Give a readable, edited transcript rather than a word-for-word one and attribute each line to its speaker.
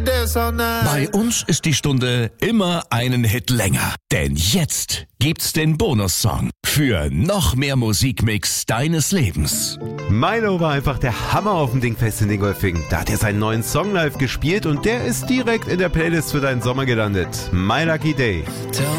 Speaker 1: Bei uns ist die Stunde immer einen Hit länger. Denn jetzt gibt's den Bonussong für noch mehr Musikmix deines Lebens.
Speaker 2: Milo war einfach der Hammer auf dem Dingfest in Dingolfing. Da hat er seinen neuen Song live gespielt und der ist direkt in der Playlist für deinen Sommer gelandet. My Lucky Day.